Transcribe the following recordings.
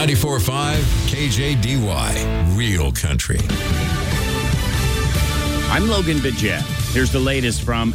94.5 KJDY, Real Country. I'm Logan Bidget. Here's the latest from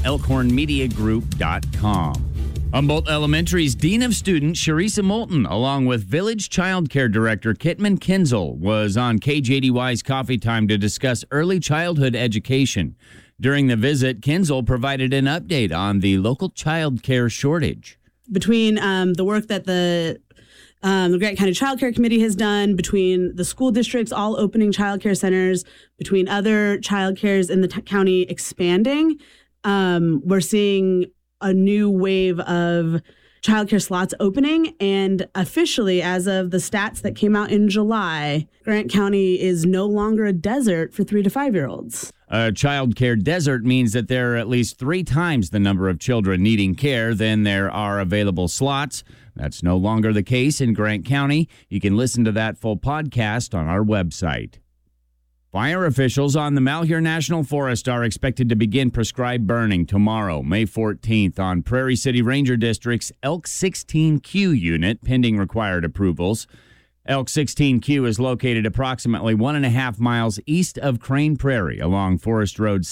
ElkhornMediaGroup.com. Humboldt Elementary's Dean of Students, Sharisa Moulton, along with Village Child Care Director Kitman Kinzel, was on KJDY's Coffee Time to discuss early childhood education. During the visit, Kinzel provided an update on the local child care shortage. Between the work that the Grant County Child Care Committee has done, between the school districts all opening child care centers, between other child cares in the county expanding, we're seeing a new wave of child care slots opening. And officially, as of the stats that came out in July, Grant County is no longer a desert for 3 to 5-year-olds. A child care desert means that there are at least 3 times the number of children needing care than there are available slots. That's no longer the case in Grant County. You can listen to that full podcast on our website. Fire officials on the Malheur National Forest are expected to begin prescribed burning tomorrow, May 14th, on Prairie City Ranger District's Elk 16Q unit, pending required approvals. Elk 16Q is located approximately 1.5 miles east of Crane Prairie along Forest Road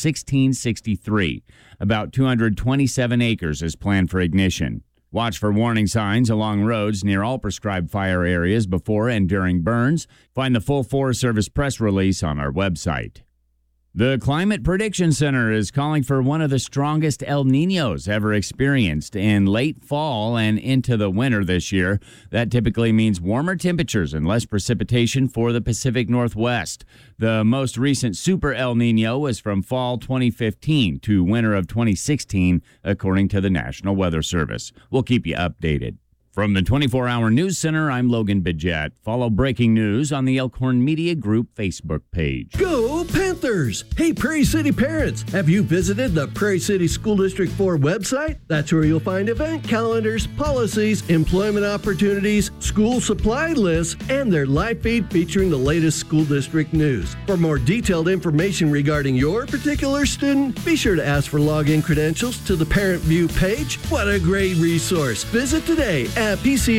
1663. About 227 acres is planned for ignition. Watch for warning signs along roads near all prescribed fire areas before and during burns. Find the full Forest Service press release on our website. The Climate Prediction Center is calling for one of the strongest El Niños ever experienced in late fall and into the winter this year. That typically means warmer temperatures and less precipitation for the Pacific Northwest. The most recent Super El Niño was from fall 2015 to winter of 2016, according to the National Weather Service. We'll keep you updated. From the 24-Hour News Center, I'm Logan Bidget. Follow breaking news on the Elkhorn Media Group Facebook page. Go Panthers! Hey, Prairie City parents, have you visited the Prairie City School District 4 website? That's where you'll find event calendars, policies, employment opportunities, school supply lists, and their live feed featuring the latest school district news. For more detailed information regarding your particular student, be sure to ask for login credentials to the Parent View page. What a great resource! Visit today at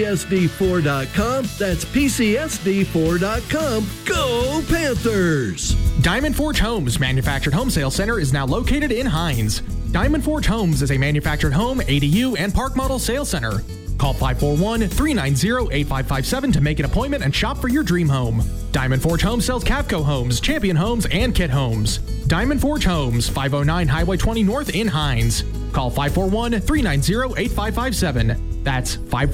PCSD4.com. That's PCSD4.com. Go Panthers! Diamond Forge Homes Manufactured Home Sales Center is now located in Hines. Diamond Forge Homes is a manufactured home, ADU, and park model sales center. Call 541-390-8557 to make an appointment and shop for your dream home. Diamond Forge Homes sells Cavco Homes, Champion Homes, and Kit Homes. Diamond Forge Homes, 509 Highway 20 North in Hines. Call 541-390-8557. That's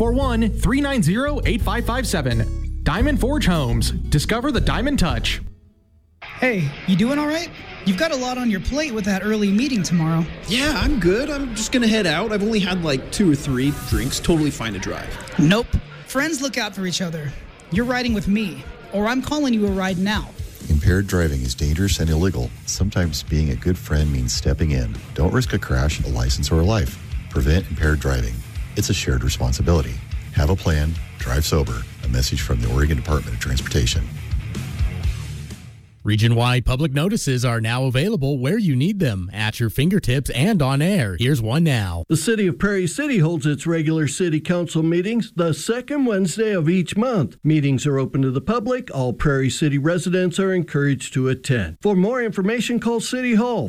541-390-8557. Diamond Forge Homes. Discover the Diamond Touch. Hey, you doing all right? You've got a lot on your plate with that early meeting tomorrow. Yeah, I'm good. I'm just gonna head out. I've only had like 2 or 3 drinks. Totally fine to drive. Nope. Friends look out for each other. You're riding with me, or I'm calling you a ride now. Impaired driving is dangerous and illegal. Sometimes being a good friend means stepping in. Don't risk a crash, a license, or a life. Prevent impaired driving. It's a shared responsibility. Have a plan. Drive sober. A message from the Oregon Department of Transportation. Region-wide public notices are now available where you need them, at your fingertips and on air. Here's one now. The City of Prairie City holds its regular City Council meetings the second Wednesday of each month. Meetings are open to the public. All Prairie City residents are encouraged to attend. For more information, call City Hall,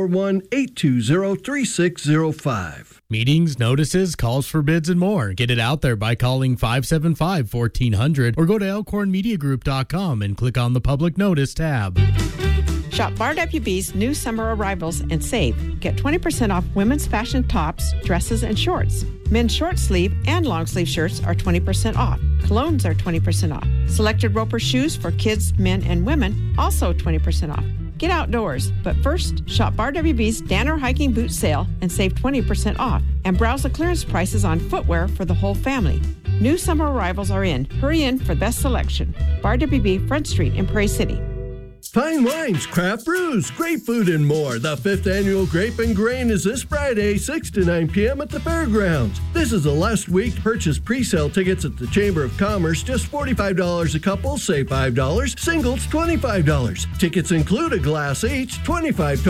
541-820-3605. Meetings, notices, calls for bids, and more. Get it out there by calling 575-1400 or go to elkhornmediagroup.com and click on the Public Notice tab. Shop Bar WB's new summer arrivals and save. Get 20% off women's fashion tops, dresses, and shorts. Men's short sleeve and long sleeve shirts are 20% off. Colognes are 20% off. Selected Roper shoes for kids, men, and women also 20% off. Get outdoors, but first, shop Bar WB's Danner Hiking Boot Sale and save 20% off. And browse the clearance prices on footwear for the whole family. New summer arrivals are in. Hurry in for the best selection. Bar WB, Front Street in Prairie City. Fine wines, craft brews, great food, and more. The 5th Annual Grape and Grain is this Friday, 6 to 9 p.m. at the fairgrounds. This is the last week. Purchase pre-sale tickets at the Chamber of Commerce, just $45 a couple, save $5. Singles, $25. Tickets include a glass each, $25.